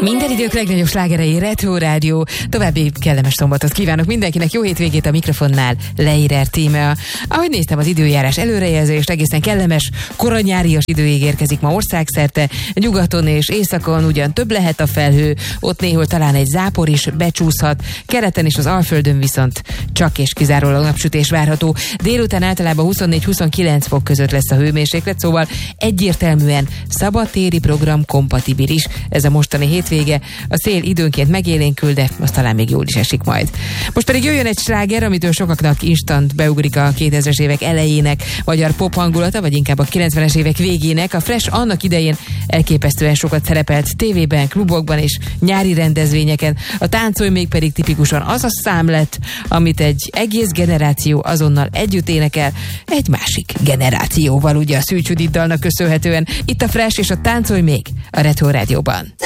Minden idők legnagyobb slágerei, Retro Rádió. További kellemes szombatot kívánok mindenkinek, jó hétvégét a mikrofonnál, Leirer Tíme. Ahogy néztem az időjárás előrejelzést, egészen kellemes, koranyárias időig érkezik ma országszerte. Nyugaton és északon ugyan több lehet a felhő, ott néhol talán egy zápor is becsúszhat, keleten és az Alföldön viszont csak és kizárólag napsütés várható. Délután általában 24-29 fok között lesz a hőmérséklet, szóval egyértelműen szabadtéri program kompatibilis ez a mostani hétvége. A szél időnként megélénkül, de az talán még jól is esik majd. Most pedig jöjjön egy sláger, amitől sokaknak instant beugrik a 2000-es évek elejének magyar pop hangulata, vagy inkább a 90-es évek végének. A Fresh annak idején elképesztően sokat szerepelt tévében, klubokban és nyári rendezvényeken. A Táncolj még pedig tipikusan az a szám lett, amit egy egész generáció azonnal együtt énekel, egy másik generációval, ugye a Szűcs Judit dalnak köszönhetően. Itt a Fresh és a Táncolj még a Retro Rádióban.